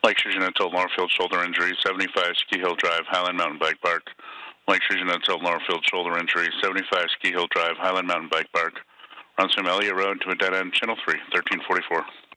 Lakeshore Jeanette Northfield shoulder injury, 75 Ski Hill Drive, Highland Mountain Bike Park. Lakeshore Jeanette Northfield shoulder injury, 75 Ski Hill Drive, Highland Mountain Bike Park. Runs from Elliott Road to a dead end, Channel 3, 1344.